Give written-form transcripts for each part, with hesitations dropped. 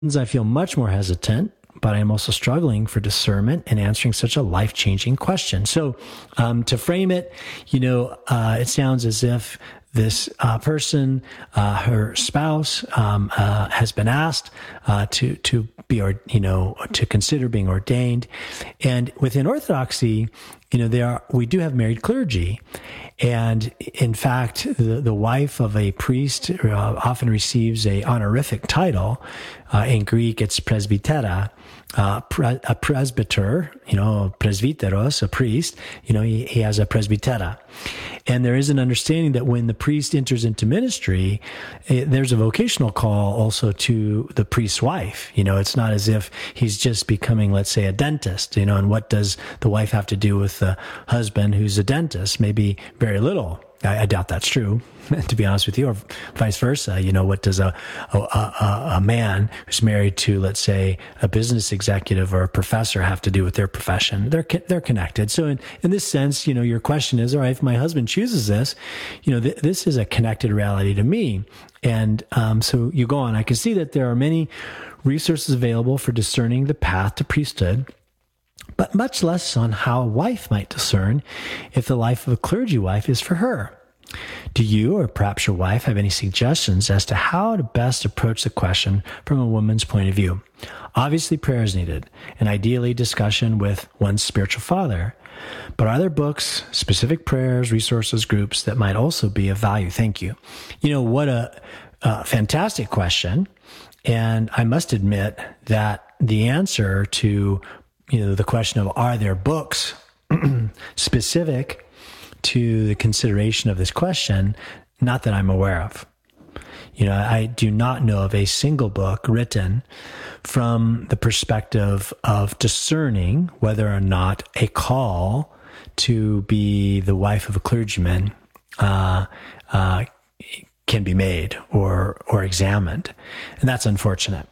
I feel much more hesitant, but I am also struggling for discernment and answering such a life-changing question. So to frame it, it sounds as if this person, her spouse, has been asked to be, to consider being ordained, and within Orthodoxy, we do have married clergy, and in fact, the wife of a priest often receives a honorific title. In Greek, it's presbytera. A presbyter, presbyteros, a priest, he has a presbytera. And there is an understanding that when the priest enters into ministry, there's a vocational call also to the priest's wife. It's not as if he's just becoming, let's say, a dentist, and what does the wife have to do with the husband who's a dentist? Maybe very little. I doubt that's true, to be honest with you, or vice versa. What does a man who's married to, let's say, a business executive or a professor have to do with their profession? They're connected. So in this sense, your question is, all right, if my husband chooses this, this is a connected reality to me. And so you go on. I can see that there are many resources available for discerning the path to priesthood, but much less on how a wife might discern if the life of a clergy wife is for her. Do you, or perhaps your wife, have any suggestions as to how to best approach the question from a woman's point of view? Obviously, prayer is needed, and ideally discussion with one's spiritual father. But are there books, specific prayers, resources, groups that might also be of value? Thank you. What a fantastic question. And I must admit that the answer to the question of are there books specific to the consideration of this question, not that I'm aware of. I do not know of a single book written from the perspective of discerning whether or not a call to be the wife of a clergyman can be made or examined. And that's unfortunate.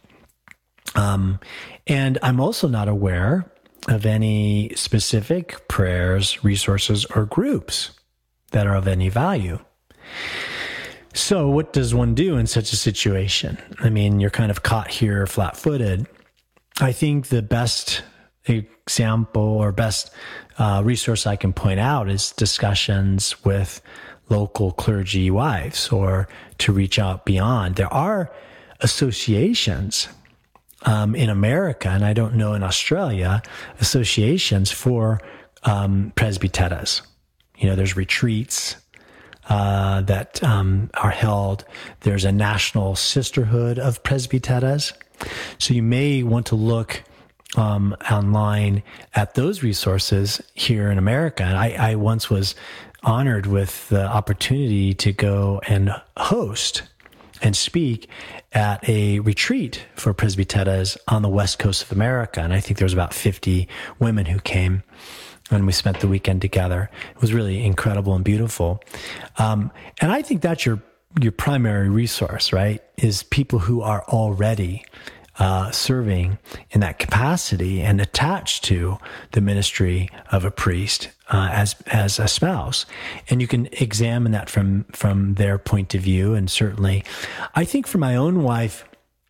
And I'm also not aware of any specific prayers, resources, or groups that are of any value. So what does one do in such a situation? You're kind of caught here flat-footed. I think the best example or best resource I can point out is discussions with local clergy wives, or to reach out beyond. There are associations in America, and I don't know in Australia, associations for presbyteras. There's retreats that are held. There's a national sisterhood of presbyteras. So you may want to look online at those resources here in America. And I once was honored with the opportunity to go and host and speak at a retreat for presbyteras on the west coast of America. And I think there was about 50 women who came, and we spent the weekend together. It was really incredible and beautiful. And I think that's your primary resource, right? Is people who are already serving in that capacity and attached to the ministry of a priest as a spouse. And you can examine that from their point of view. And certainly, I think for my own wife,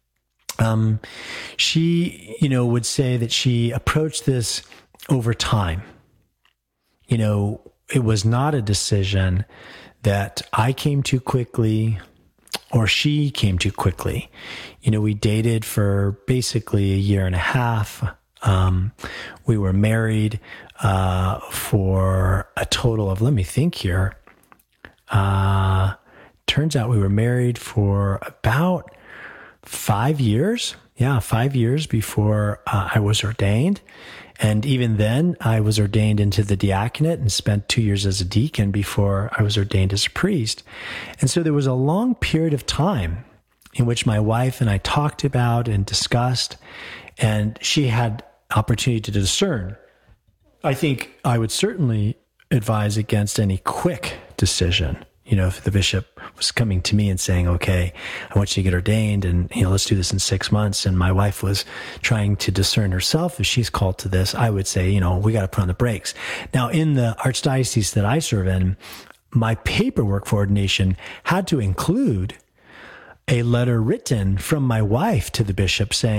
she, would say that she approached this over time. It was not a decision that I came to quickly or she came too quickly. We dated for basically a year and a half. We were married for a total of, let me think here. Turns out we were married for about 5 years. Yeah, 5 years before I was ordained. And even then, I was ordained into the diaconate and spent 2 years as a deacon before I was ordained as a priest. And so there was a long period of time in which my wife and I talked about and discussed, and she had opportunity to discern. I think I would certainly advise against any quick decision. If the bishop was coming to me and saying, okay, I want you to get ordained and, let's do this in 6 months. And my wife was trying to discern herself if she's called to this, I would say, we got to put on the brakes. Now, in the archdiocese that I serve in, my paperwork for ordination had to include a letter written from my wife to the bishop saying,